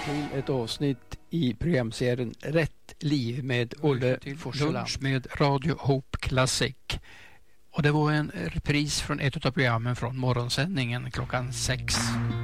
till ett avsnitt i programserien Rätt liv med Olle Forseland. Lunch med Radio Hope Classic. Och det var en repris från ett av programmen från morgonsändningen klockan 6.